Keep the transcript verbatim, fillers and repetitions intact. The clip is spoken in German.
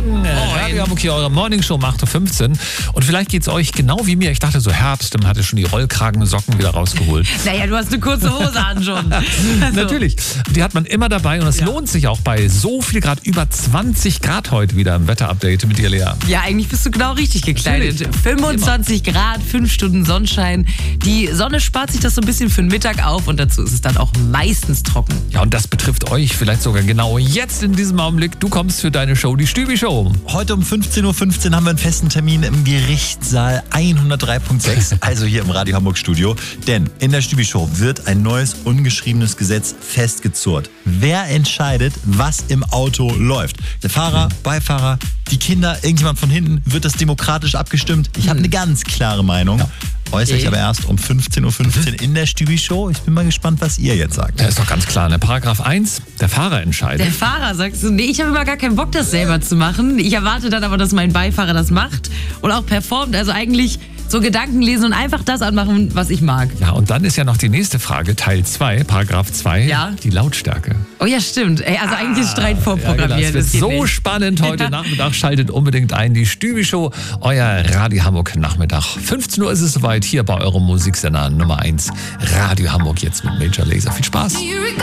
Morgen. Radio Hamburg hier, eure Morningshow um acht Uhr fünfzehn. Und vielleicht geht's euch genau wie mir. Ich dachte so, Herbst, dann hat er schon die Rollkragensocken wieder rausgeholt. Naja, du hast eine kurze Hose an schon. Also. Natürlich. Die hat man immer dabei und es ja. lohnt sich auch bei so viel Grad, über zwanzig Grad heute wieder im Wetterupdate mit dir, Lea. Ja, eigentlich bist du genau richtig gekleidet. Natürlich. fünfundzwanzig Grad, fünf Stunden Sonnenschein. Die Sonne spart sich das so ein bisschen für den Mittag auf und dazu ist es dann auch meistens trocken. Ja, und das betrifft euch vielleicht sogar genau jetzt in diesem Augenblick. Du kommst für deine Show, die Stübi-Show. Heute um fünfzehn Uhr fünfzehn haben wir einen festen Termin im Gerichtssaal hundertdrei Punkt sechs, also hier im Radio Hamburg Studio. Denn in der Stübi-Show wird ein neues, ungeschriebenes Gesetz festgezurrt. Wer entscheidet, was im Auto läuft? Der Fahrer, Beifahrer, die Kinder, irgendjemand von hinten? Wird das demokratisch abgestimmt? Ich habe eine ganz klare Meinung. Ja. Äußere ich aber erst um fünfzehn Uhr fünfzehn in der Stübi-Show. Ich bin mal gespannt, was ihr jetzt sagt. Ja, ist doch ganz klar. Ne? Paragraph eins, der Fahrer entscheidet. Der Fahrer, sagst du? Nee, ich habe immer gar keinen Bock, das selber zu machen. Ich erwarte dann aber, dass mein Beifahrer das macht und auch performt. Also eigentlich so Gedanken lesen und einfach das anmachen, was ich mag. Ja, und dann ist ja noch die nächste Frage, Teil zwei, Paragraph zwei, ja? die Lautstärke. Oh ja, stimmt. Ey, also eigentlich ist Streit vorprogrammiert. Ja, genau. Das wird so nicht. spannend heute Nachmittag. Schaltet unbedingt ein, die Stübi-Show, euer Radio Hamburg Nachmittag. fünfzehn Uhr ist es soweit, hier bei eurem Musiksender Nummer eins, Radio Hamburg, jetzt mit Major Lazer. Viel Spaß.